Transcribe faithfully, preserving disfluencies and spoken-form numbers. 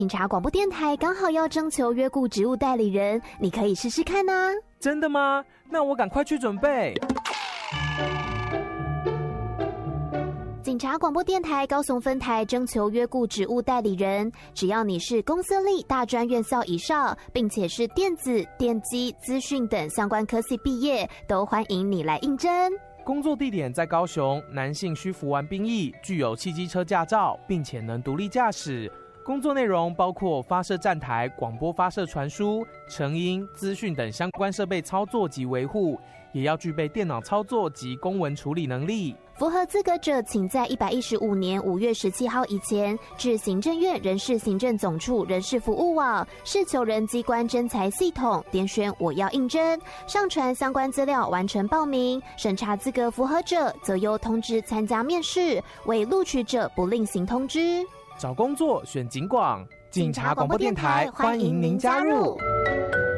警察广播电台刚好要征求约雇职务代理人，你可以试试看啊。 真的吗？那我赶快去准备。 警察广播电台高雄分台征求约雇职务代理人，只要你是公司立大专院校以上，并且是电子、电机、资讯等相关科系毕业，都欢迎你来应征。 工作地点在高雄，男性需服完兵役，具有汽机车驾照，并且能独立驾驶。工作内容包括发射站台、广播发射传输、成音、资讯等相关设备操作及维护，也要具备电脑操作及公文处理能力。 符合资格者，请在一百一十五年五月十七号以前至行政院人事行政总处人事服务网事求人机关征才系统点选我要应征，上传相关资料完成报名，审查资格符合者则由通知参加面试，未录取者不另行通知。 找工作选警广，警察广播电台欢迎您加入。